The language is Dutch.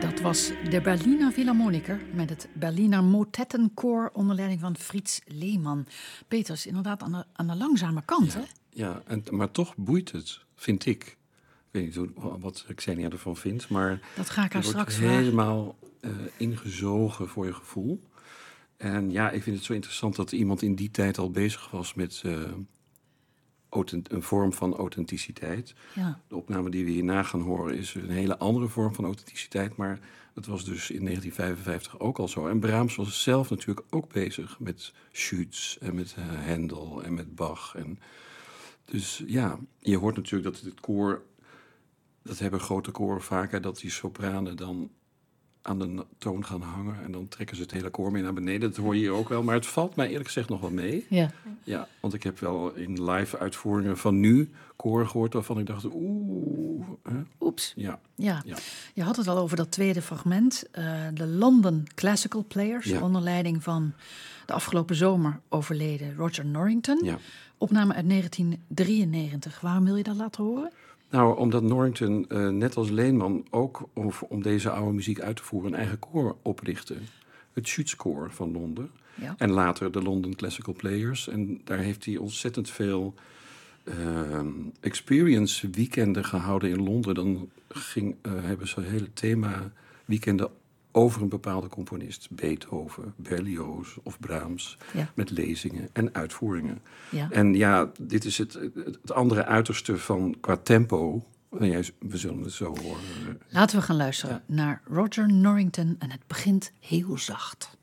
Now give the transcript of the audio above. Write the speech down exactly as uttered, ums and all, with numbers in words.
Dat was de Berliner Philharmoniker met het Berliner Motettenkoor onder leiding van Frits Lehmann. Peters, inderdaad aan de, aan de langzame kant, ja, hè? Ja, en, maar toch boeit het, vind ik. Ik weet niet hoe, wat Xenia ervan vindt, maar... Dat ga ik haar je wordt straks vragen. helemaal uh, ingezogen voor je gevoel. En ja, ik vind het zo interessant dat iemand in die tijd al bezig was met... Uh, een vorm van authenticiteit. Ja. De opname die we hierna gaan horen is een hele andere vorm van authenticiteit, maar het was dus in negentien vijfenvijftig ook al zo. En Brahms was zelf natuurlijk ook bezig met Schütz en met uh, Händel en met Bach. En dus ja, je hoort natuurlijk dat het koor, dat hebben grote koren vaker, dat die sopranen dan aan de toon gaan hangen en dan trekken ze het hele koor mee naar beneden. Dat hoor je hier ook wel, maar het valt mij eerlijk gezegd nog wel mee. Ja. Ja, want ik heb wel in live uitvoeringen van nu koren gehoord waarvan ik dacht, oeh. Hè? Oeps. Ja. Ja. ja. Je had het al over dat tweede fragment. Uh, de London Classical Players, ja. onder leiding van de afgelopen zomer overleden Roger Norrington. Ja. Opname uit negentien drieënnegentig. Waarom wil je dat laten horen? Nou, omdat Norrington, uh, net als Lehmann, ook om, om deze oude muziek uit te voeren, een eigen koor oprichtte. Het Schütz-koor van Londen. Ja. En later de London Classical Players. En daar heeft hij ontzettend veel uh, experience weekenden gehouden in Londen. Dan ging, uh, hebben ze hele thema weekenden over een bepaalde componist. Beethoven, Berlioz of Brahms. Ja. Met lezingen en uitvoeringen. Ja. En ja, dit is het, het andere uiterste van qua tempo. We zullen het zo horen. Laten we gaan luisteren ja. naar Roger Norrington. En het begint heel zacht.